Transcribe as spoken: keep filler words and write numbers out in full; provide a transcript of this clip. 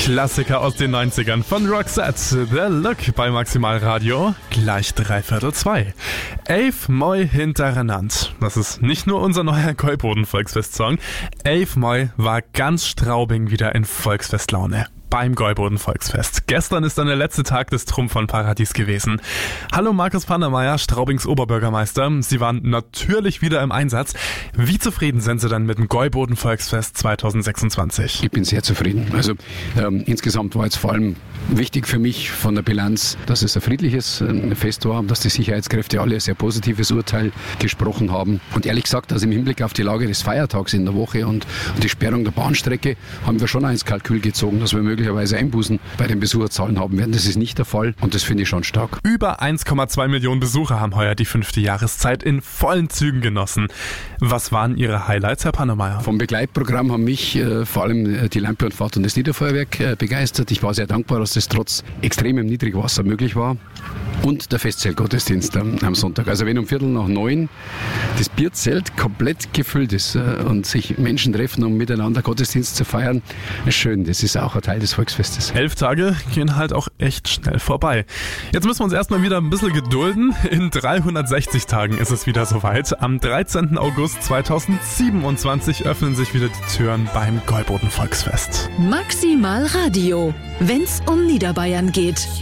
Klassiker aus den neunzigern von Roxette, The Look bei Maximal Radio, gleich dreiviertel zwei. Elf Moi hintereinander. Das ist nicht nur unser neuer Gäuboden-Volksfest-Song. Elf Moi war ganz Straubing wieder in Volksfestlaune. Beim Gäuboden-Volksfest. Gestern ist dann der letzte Tag des Trumpf von Paradies gewesen. Hallo Markus Pandermeier, Straubings Oberbürgermeister. Sie waren natürlich wieder im Einsatz. Wie zufrieden sind Sie denn mit dem Gäuboden-Volksfest zwanzig sechsundzwanzig? Ich bin sehr zufrieden. Also ähm, insgesamt war jetzt vor allem wichtig für mich von der Bilanz, dass es ein friedliches äh, Fest war, dass die Sicherheitskräfte alle ein sehr positives Urteil gesprochen haben. Und ehrlich gesagt, also im Hinblick auf die Lage des Feiertags in der Woche und, und die Sperrung der Bahnstrecke haben wir schon ins Kalkül gezogen, dass wir möglicherweise Einbußen bei den Besucherzahlen haben werden. Das ist nicht der Fall und das finde ich schon stark. Über eins Komma zwei Millionen Besucher haben heuer die fünfte Jahreszeit in vollen Zügen genossen. Was waren Ihre Highlights, Herr Pandermeier? Vom Begleitprogramm haben mich äh, vor allem äh, die Lampe und Fahrt und das Niederfeuerwerk äh, begeistert. Ich war sehr dankbar, dass das trotz extremem Niedrigwasser möglich war. Und der Festzeltgottesdienst am, am Sonntag. Also wenn um Viertel nach neun das Bierzelt komplett gefüllt ist äh, und sich Menschen treffen, um miteinander Gottesdienst zu feiern, ist schön. Das ist auch ein Teil des Volksfestes. Elf Tage gehen halt auch echt schnell vorbei. Jetzt müssen wir uns erstmal wieder ein bisschen gedulden. In dreihundertsechzig Tagen ist es wieder soweit. Am dreizehnten August zweitausendsiebenundzwanzig öffnen sich wieder die Türen beim Gäuboden Volksfest. Maximal Radio, wenn's um Niederbayern geht.